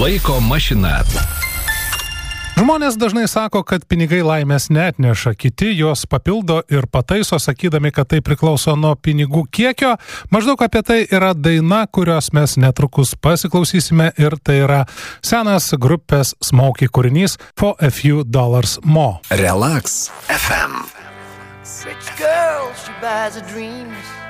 Laiko mašina. Žmonės dažnai sako, kad pinigai laimės neatneša, kiti juos papildo ir pataiso, sakydami, kad tai priklauso nuo pinigų kiekio. Maždaug apie tai yra daina, kurios mes netrukus pasiklausysime, ir tai yra senas grupės Smokey kūrinys For a Few Dollars More. Relax FM. Rich girl, she buys her dreams.